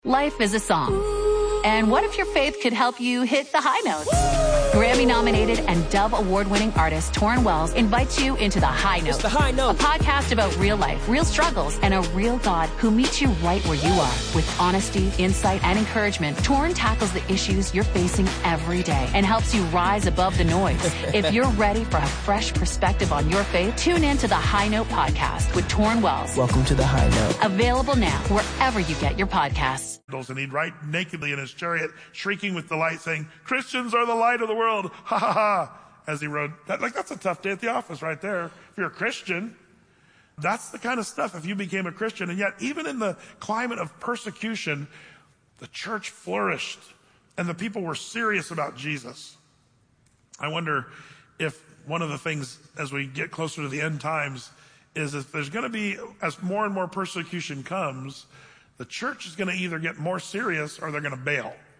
Life is a song. And what if your faith could help you hit the high notes? Grammy-nominated and Dove Award-winning artist Torrin Wells invites you into The High Note. It's The High Note. A podcast about real life, real struggles, and a real God who meets you right where you are. With honesty, insight, and encouragement, Torrin tackles the issues you're facing every day and helps you rise above the noise. If you're ready for a fresh perspective on your faith, tune in to The High Note podcast with Torrin Wells. Welcome to The High Note. Available now wherever you get your podcasts. And he'd ride nakedly in his chariot, shrieking with delight, saying, "Christians are the light of the world, ha ha ha," as he rode. That's a tough day at the office right there. If you're a Christian, that's the kind of stuff if you became a Christian. And yet, even in the climate of persecution, the church flourished, and the people were serious about Jesus. I wonder if one of the things as we get closer to the end times is if there's going to be, as more and more persecution comes, the church is going to either get more serious or they're going to bail.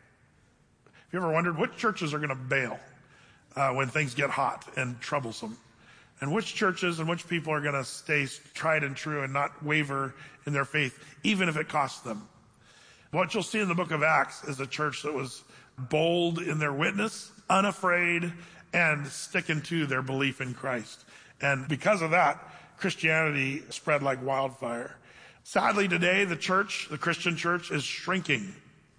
Have you ever wondered which churches are going to bail when things get hot and troublesome? And which churches and which people are going to stay tried and true and not waver in their faith, even if it costs them? What you'll see in the book of Acts is a church that was bold in their witness, unafraid, and sticking to their belief in Christ. And because of that, Christianity spread like wildfire. Sadly, today, the church, the Christian church, is shrinking.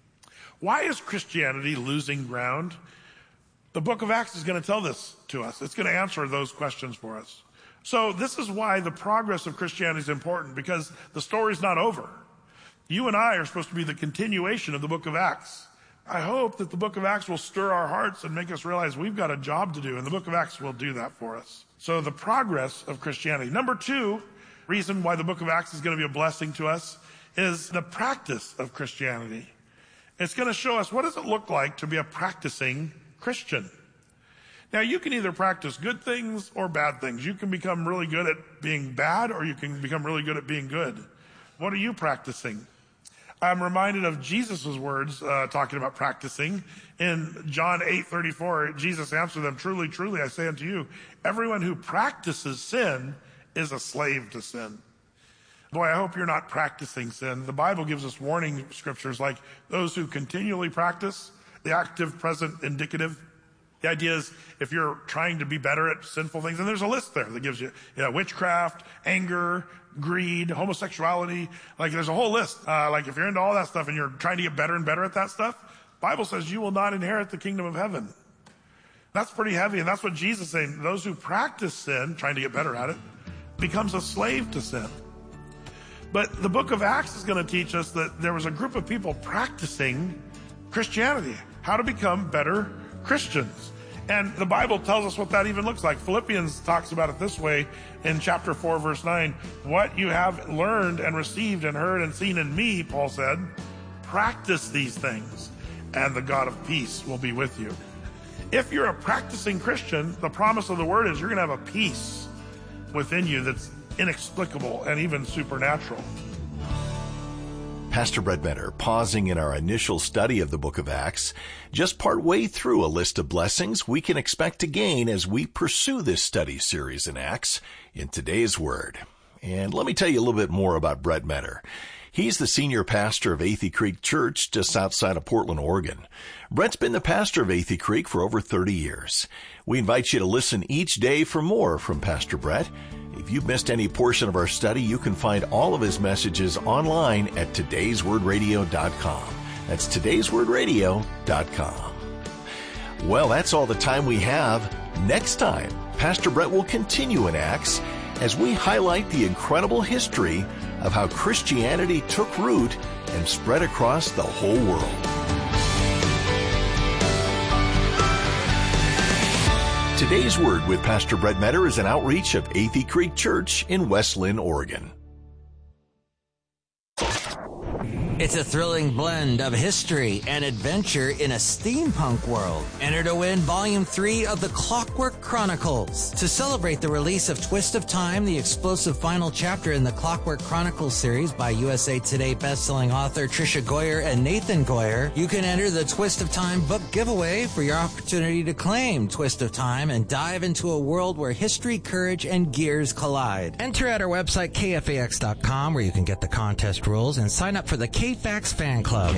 Why is Christianity losing ground? The book of Acts is going to tell this to us. It's going to answer those questions for us. So this is why the progress of Christianity is important, because the story's not over. You and I are supposed to be the continuation of the book of Acts. I hope that the book of Acts will stir our hearts and make us realize we've got a job to do, and the book of Acts will do that for us. So the progress of Christianity. Number two, reason why the book of Acts is going to be a blessing to us is the practice of Christianity. It's going to show us what does it look like to be a practicing Christian. Now, you can either practice good things or bad things. You can become really good at being bad, or you can become really good at being good. What are you practicing? I'm reminded of Jesus' words talking about practicing. In John 8:34, Jesus answered them, "Truly, truly, I say unto you, everyone who practices sin is a slave to sin." Boy, I hope you're not practicing sin. The Bible gives us warning scriptures like those who continually practice, the active, present, indicative. The idea is if you're trying to be better at sinful things, and there's a list there that gives you, witchcraft, anger, greed, homosexuality. Like there's a whole list. Like if you're into all that stuff and you're trying to get better and better at that stuff, the Bible says you will not inherit the kingdom of heaven. That's pretty heavy, and that's what Jesus is saying. Those who practice sin, trying to get better at it, becomes a slave to sin. But the book of Acts is going to teach us that there was a group of people practicing Christianity, how to become better Christians. And the Bible tells us what that even looks like. Philippians talks about it this way in chapter 4, verse 9. "What you have learned and received and heard and seen in me," Paul said, "practice these things, and the God of peace will be with you." If you're a practicing Christian, the promise of the word is you're going to have a peace within you that's inexplicable and even supernatural. Pastor Brett Benner pausing in our initial study of the book of Acts, just partway through a list of blessings we can expect to gain as we pursue this study series in Acts in today's Word. And let me tell you a little bit more about Brett Benner. He's the senior pastor of Athey Creek Church just outside of Portland, Oregon. Brett's been the pastor of Athey Creek for over 30 years. We invite you to listen each day for more from Pastor Brett. If you've missed any portion of our study, you can find all of his messages online at todayswordradio.com. That's todayswordradio.com. Well, that's all the time we have. Next time, Pastor Brett will continue in Acts as we highlight the incredible history of how Christianity took root and spread across the whole world. Today's Word with Pastor Brett Benner is an outreach of Athey Creek Church in West Linn, Oregon. It's a thrilling blend of history and adventure in a steampunk world. Enter to win Volume 3 of The Clockwork Chronicles. To celebrate the release of Twist of Time, the explosive final chapter in the Clockwork Chronicles series by USA Today bestselling author Tricia Goyer and Nathan Goyer, you can enter the Twist of Time book giveaway for your opportunity to claim Twist of Time and dive into a world where history, courage, and gears collide. Enter at our website, kfax.com, where you can get the contest rules and sign up for the KFAX fan club.